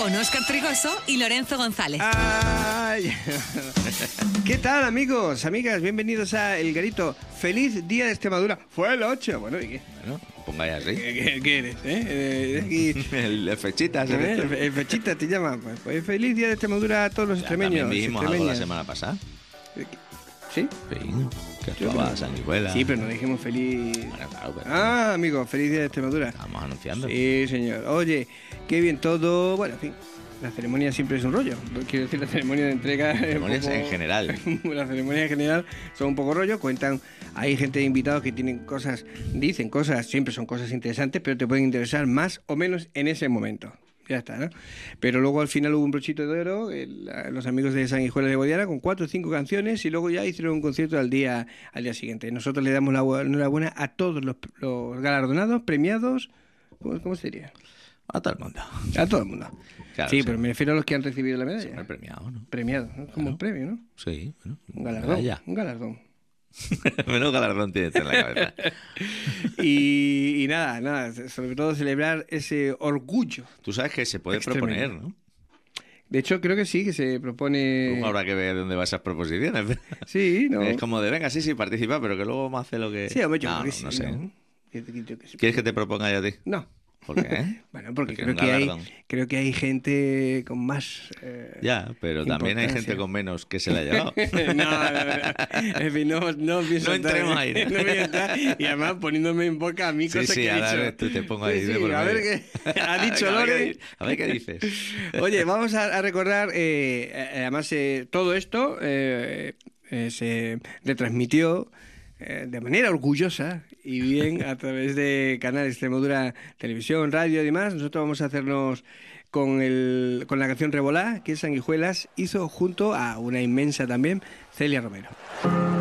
con Óscar Trigoso y Lorenzo González. Ay. ¿Qué tal, amigos, amigas? Bienvenidos a El Garito. Feliz Día de Extremadura. Fue el 8. Bueno, ¿y qué? Bueno, pongáis así. ¿Qué eres? El fechitas. El fechita te llama. Pues feliz Día de Extremadura a todos los extremeños. También dijimos algo la semana pasada. ¿Sí? Sí, que actuaba Sanguijuela. Sí, pero no dijimos feliz... Bueno, claro, pero amigos, feliz Día de Extremadura. estábamos anunciando. Sí, señor. Oye, qué bien todo. Bueno, en fin, la ceremonia siempre es un rollo. Quiero decir, la ceremonia de entrega... Ceremonias en general. Las ceremonias en general son un poco rollo. Cuentan, hay gente de invitados que tienen cosas, dicen cosas, siempre son cosas interesantes, pero te pueden interesar más o menos en ese momento. Ya está, ¿no? Pero luego al final hubo un brochito de oro, los amigos de Sanguijuela de Guadiana, con 4 o 5 canciones, y luego ya hicieron un concierto al día siguiente. Nosotros le damos la enhorabuena a todos los galardonados, premiados. ¿Cómo sería? A todo el mundo. A todo el mundo. Claro, sí, sí. pero me refiero a los que han recibido la medalla. Siempre premiado, ¿no? Premiado, ¿no? Como un premio, ¿no? Sí, bueno. Un galardón. Medalla. Un galardón. Menos galardón tienes en la cabeza. Y nada, sobre todo celebrar ese orgullo. Tú sabes que se puede Extremeño. proponer, ¿no? De hecho, creo que sí, que se propone... Habrá que ver dónde van esas proposiciones. Sí, ¿no? Es como de, venga, sí, participa, pero que luego me hace lo que... Sí, hombre, yo no, creo que no sí. sé. ¿No? Yo que sí. ¿Quieres que te proponga yo a ti? No. ¿Por qué? Bueno, porque un creo galardón. que hay gente con más... Ya, pero también hay gente importancia. con menos que se la ha llevado. no. En fin, no pienso No entrar entremos en- ahí, ¿no? No voy a entrar, y además poniéndome en boca a mí Sí, cosas sí, que he ahora dicho. ves tú, te pongo ahí de por a ver medio. qué ha dicho A ver Lore. a ver qué dices. Oye, vamos a recordar, además todo esto se retransmitió de manera orgullosa y bien a través de Canal Extremadura Televisión, Radio y demás. Nosotros vamos a hacernos con la canción Revolá, que Sanguijuelas hizo junto a una inmensa también, Celia Romero.